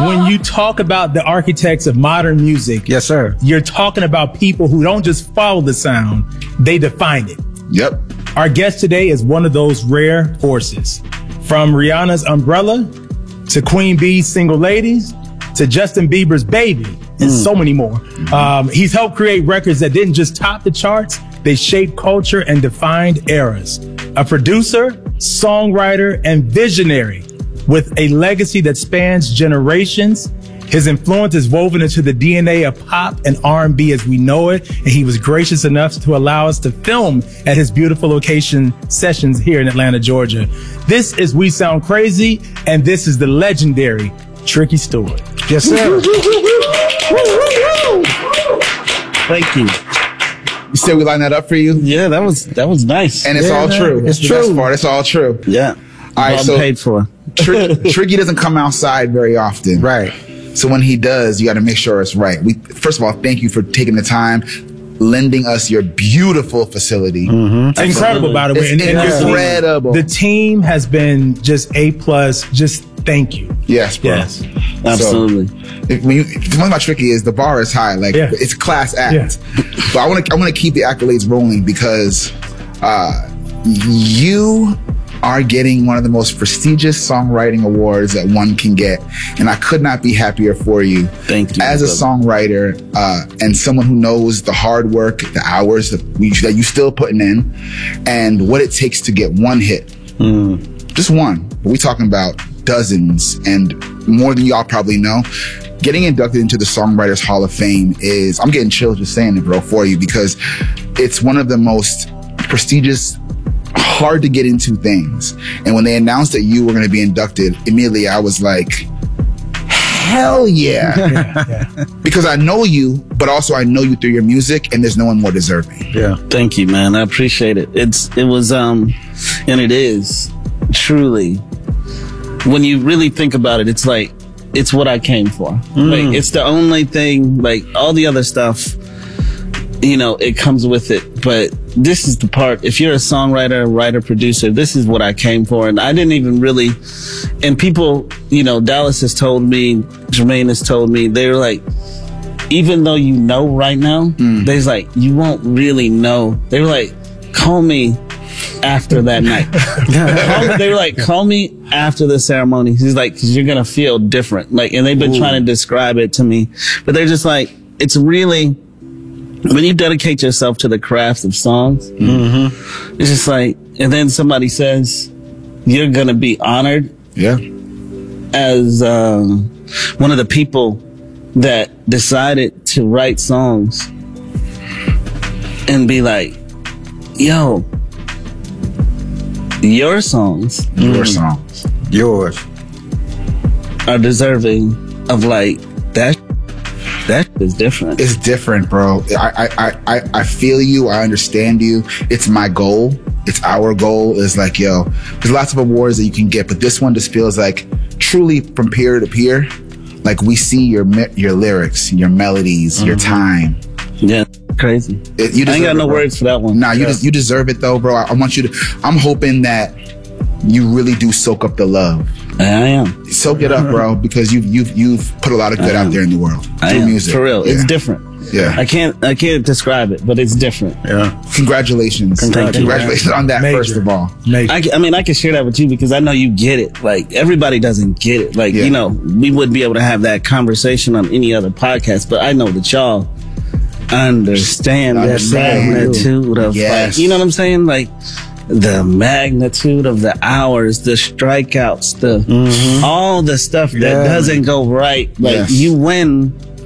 when you talk about the architects of modern music, yes, sir, you're talking about people who don't just follow the sound, they define it. Yep. Our guest today is one of those rare forces. From Rihanna's Umbrella to Queen Bee's Single Ladies to Justin Bieber's Baby and so many more. He's helped create records that didn't just top the charts, they shaped culture and defined eras. A producer, songwriter, and visionary with a legacy that spans generations. His influence is woven into the DNA of pop and R&B as we know it, and he was gracious enough to allow us to film at his beautiful location sessions here in Atlanta, Georgia. This is We Sound Crazy, and this is the legendary Tricky Stewart. Yes, sir. Thank you. You said we lined that up for you? Yeah, that was nice. And it's all true. It's the true. best part. It's all true. Yeah. All right, so paid for. Tricky doesn't come outside very often. Right. So when he does, you got to make sure it's right. First of all, thank you for taking the time, lending us your beautiful facility. It's incredible, by the way. It's incredible. The team has been just A+. Just thank you. Yes, bro. Yes. Absolutely. So, one of my tricky is the bar is high. Like it's a class act. Yeah. But I want to keep the accolades rolling because you are getting one of the most prestigious songwriting awards that one can get. And I could not be happier for you. Thank you. As a songwriter and someone who knows the hard work, the hours that you still putting in, and what it takes to get one hit. Just one. But we're talking about dozens and more than y'all probably know. Getting inducted into the Songwriters Hall of Fame is, I'm getting chills just saying it, bro, for you, because it's one of the most prestigious, hard to get into things. And when they announced that you were going to be inducted, immediately I was like, hell yeah. Because I know you, but also I know you through your music, and there's no one more deserving. Yeah. Thank you, man. I appreciate it. It was, and it is truly, when you really think about it, it's like, it's what I came for. Like, it's the only thing, like all the other stuff, you know, it comes with it. But this is the part, if you're a songwriter, writer, producer, this is what I came for. And I didn't even really, and people, you know, Dallas has told me, Jermaine has told me, they're like, even though you know right now, they're like, you won't really know. They were like, call me after that night. They were like, call me after the ceremony. He's like, cause you're going to feel different. Like, and they've been trying to describe it to me, but they're just like, it's really, when you dedicate yourself to the craft of songs, it's just like, and then somebody says, you're going to be honored. Yeah. As, one of the people that decided to write songs and be like, yo, your songs yours are deserving of like that is different. It's different, bro. I feel you. I understand you. It's my goal. It's our goal. Is like, yo, there's lots of awards that you can get, but this one just feels like truly from peer to peer. Like we see your lyrics, your melodies, your time. Yeah. Crazy. I ain't got no words for that one. Nah, you deserve it though, bro. I want you to, I'm hoping that you really do soak up the love. I am. Soak it up, bro, because you've put a lot of good out there in the world. I am. Music. For real. It's different. Yeah. I can't describe it, but it's different. Yeah. Congratulations. Thank you. Congratulations on that, first of all. I mean, I can share that with you because I know you get it. Like, everybody doesn't get it. Like, you know, we wouldn't be able to have that conversation on any other podcast, but I know that y'all understand the magnitude of, like, you know what I'm saying? Like, the magnitude of the hours, the strikeouts, the all the stuff that doesn't go right. Like, you win